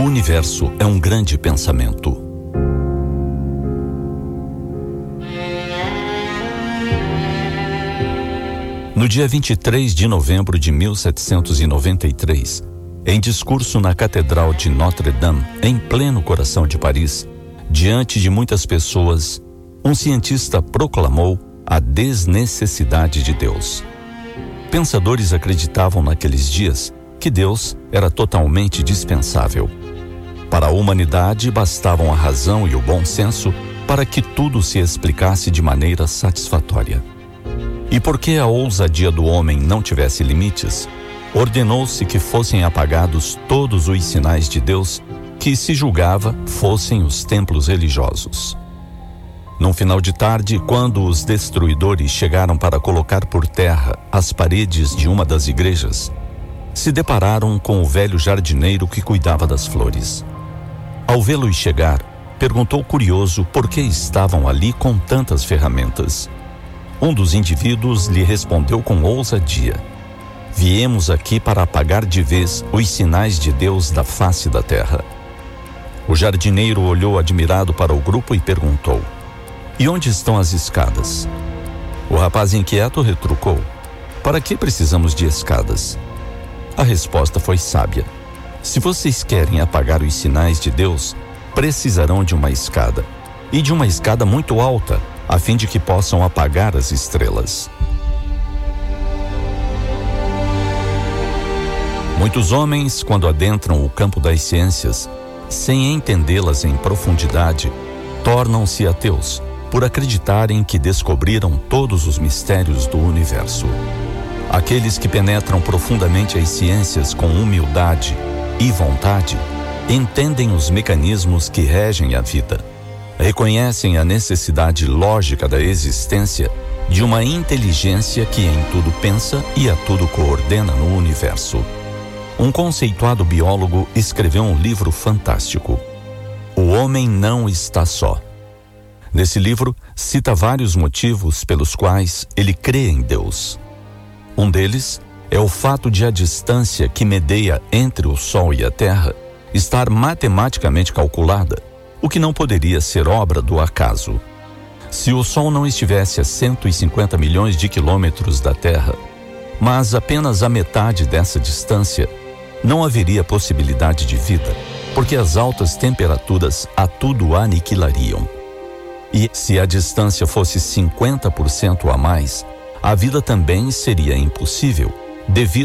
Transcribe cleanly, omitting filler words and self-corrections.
universo é um grande pensamento. No dia 23 de novembro de 1793, em discurso na Catedral de Notre-Dame, em pleno coração de Paris, diante de muitas pessoas, um cientista proclamou a desnecessidade de Deus. Pensadores acreditavam naqueles dias que Deus era totalmente dispensável. Para a humanidade bastavam a razão e o bom senso para que tudo se explicasse de maneira satisfatória. E porque a ousadia do homem não tivesse limites, ordenou-se que fossem apagados todos os sinais de Deus que se julgava fossem os templos religiosos. Num final de tarde, quando os destruidores chegaram para colocar por terra as paredes de uma das igrejas, se depararam com o velho jardineiro que cuidava das flores. Ao vê-los chegar, perguntou curioso por que estavam ali com tantas ferramentas. Um dos indivíduos lhe respondeu com ousadia: viemos aqui para apagar de vez os sinais de Deus da face da terra. O jardineiro olhou admirado para o grupo e perguntou: e onde estão as escadas? O rapaz inquieto retrucou: para que precisamos de escadas? A resposta foi sábia: se vocês querem apagar os sinais de Deus, precisarão de uma escada, e de uma escada muito alta, a fim de que possam apagar as estrelas. Muitos homens, quando adentram o campo das ciências, sem entendê-las em profundidade, tornam-se ateus, por acreditarem que descobriram todos os mistérios do universo. Aqueles que penetram profundamente as ciências com humildade e vontade, entendem os mecanismos que regem a vida. Reconhecem a necessidade lógica da existência de uma inteligência que em tudo pensa e a tudo coordena no universo. Um conceituado biólogo escreveu um livro fantástico: O Homem Não Está Só. Nesse livro, cita vários motivos pelos quais ele crê em Deus. Um deles é o fato de a distância que medeia entre o Sol e a Terra estar matematicamente calculada, o que não poderia ser obra do acaso. Se o Sol não estivesse a 150 milhões de quilômetros da Terra, mas apenas a metade dessa distância, não haveria possibilidade de vida, porque as altas temperaturas a tudo aniquilariam. E se a distância fosse 50% a mais, a vida também seria impossível, devido